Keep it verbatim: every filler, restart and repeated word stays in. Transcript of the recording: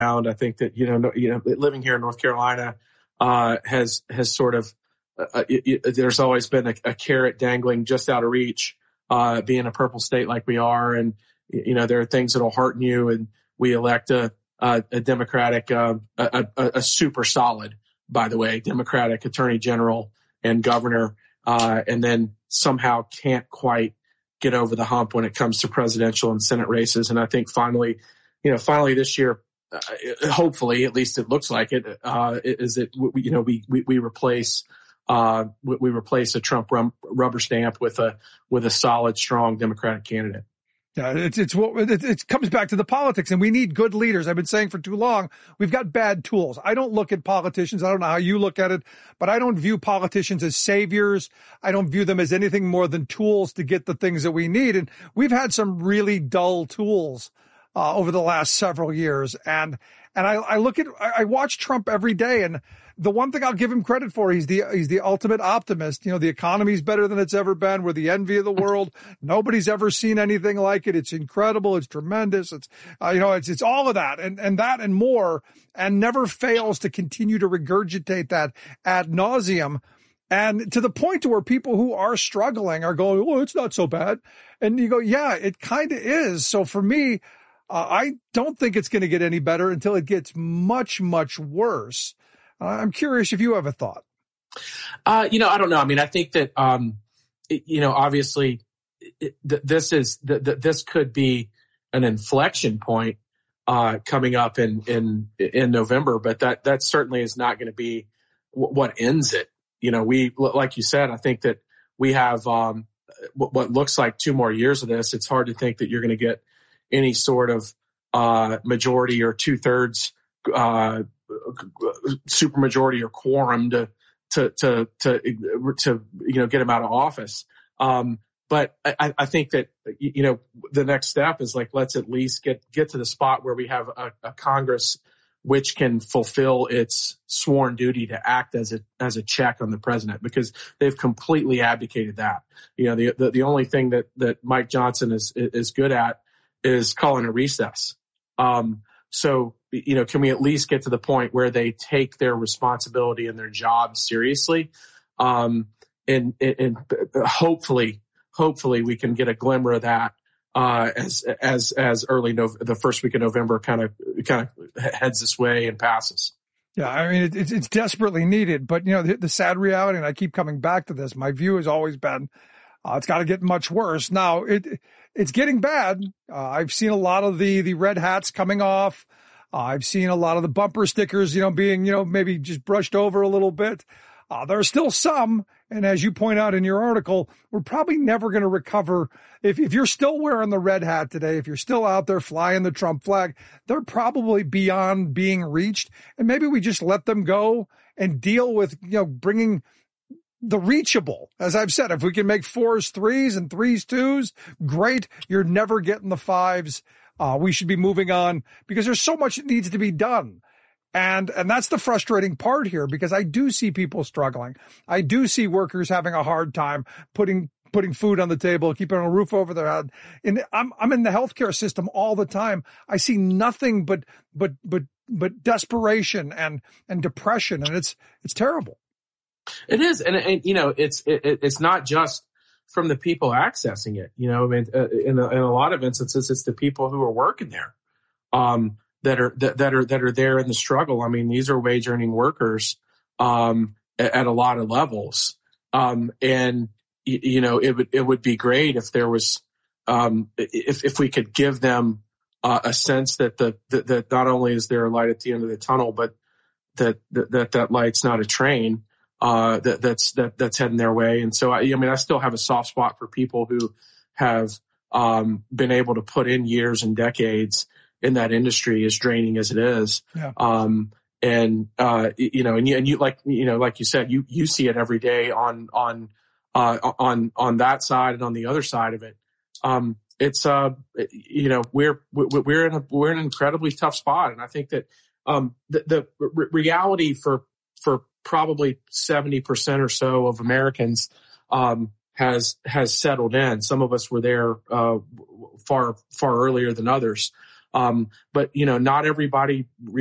I think that, you know, you know, living here in North Carolina uh, has has sort of uh, it, it, there's always been a, a carrot dangling just out of reach, uh, being a purple state like we are, and you know there are things that'll hearten you, and we elect a a, a Democratic, uh, a, a, a super solid, by the way, Democratic Attorney General and Governor, uh, and then somehow can't quite get over the hump when it comes to presidential and Senate races. And I think finally, you know, finally this year. Uh, hopefully, at least it looks like it, uh, is that, we, you know, we, we, we replace, uh, we, we replace a Trump rum, rubber stamp with a, with a solid, strong Democratic candidate. Yeah, it's, it's what, it, it comes back to the politics, and we need good leaders. I've been saying for too long, we've got bad tools. I don't look at politicians. I don't know how you look at it, but I don't view politicians as saviors. I don't view them as anything more than tools to get the things that we need. And we've had some really dull tools Uh, over the last several years. And, and I, I look at, I, I watch Trump every day, and the one thing I'll give him credit for, he's the, he's the ultimate optimist. You know, the economy's better than it's ever been. We're the envy of the world. Nobody's ever seen anything like it. It's incredible. It's tremendous. It's, uh, you know, it's, it's all of that and, and that and more, and never fails to continue to regurgitate that ad nauseum. And to the point to where people who are struggling are going, oh, it's not so bad. And you go, yeah, it kind of is. So for me, Uh, I don't think it's going to get any better until it gets much, much worse. Uh, I'm curious if you have a thought. Uh, you know, I don't know. I mean, I think that, um, it, you know, obviously it, th- this is, th- th- this could be an inflection point, uh, coming up in, in, in November, but that, that certainly is not going to be w- what ends it. You know, we, like you said, I think that we have, um, w- what looks like two more years of this. It's hard to think that you're going to get any sort of uh, majority or two thirds uh, supermajority or quorum to to to to to you know get him out of office. Um, but I, I think that you know the next step is like let's at least get get to the spot where we have a, a Congress which can fulfill its sworn duty to act as a as a check on the president, because they've completely abdicated that. You know the the, the only thing that that Mike Johnson is is good at is calling a recess. Um, so, you know, can we at least get to the point where they take their responsibility and their job seriously? Um, and, and hopefully, hopefully we can get a glimmer of that, uh, as, as, as early, no, the first week of November kind of, kind of heads this way and passes. Yeah. I mean, it, it's, it's desperately needed, but you know, the, the sad reality, and I keep coming back to this, my view has always been, Uh, it's got to get much worse. Now it, it's getting bad. Uh, I've seen a lot of the, the red hats coming off. Uh, I've seen a lot of the bumper stickers, you know, being, you know, maybe just brushed over a little bit. Uh, there are still some. And as you point out in your article, we're probably never going to recover. If, if you're still wearing the red hat today, if you're still out there flying the Trump flag, they're probably beyond being reached. And maybe we just let them go and deal with, you know, bringing the reachable. As I've said, if we can make fours threes and threes twos, great. You're never getting the fives. Uh, we should be moving on because there's so much that needs to be done. And, and that's the frustrating part here, because I do see people struggling. I do see workers having a hard time putting, putting food on the table, keeping a roof over their head. And I'm, I'm in the healthcare system all the time. I see nothing but, but, but, but desperation and, and depression. And it's, it's terrible. It is. And, and you know, it's, it, it's not just from the people accessing it. You know, I mean, uh, in, a, in a lot of instances, it's the people who are working there, um, that are, that, that are, that are there in the struggle. I mean, these are wage earning workers, um, at, at a lot of levels. Um, and, you, you know, it would, it would be great if there was, um, if, if we could give them, uh, a sense that the, that, that not only is there a light at the end of the tunnel, but that, that, that, that light's not a train. Uh, that, that's, that, that's heading their way. And so, I, I mean, I still have a soft spot for people who have, um, been able to put in years and decades in that industry, as draining as it is. Yeah. Um, and, uh, you know, and you, and you, like, you know, like you said, you, you see it every day on, on, uh, on, on that side and on the other side of it. Um, it's, uh, you know, we're, we're in a, we're in an incredibly tough spot. And I think that, um, the, the re- reality for, for, probably seventy percent or so of Americans, um, has, has settled in. Some of us were there, uh, far, far earlier than others. Um, but, you know, not everybody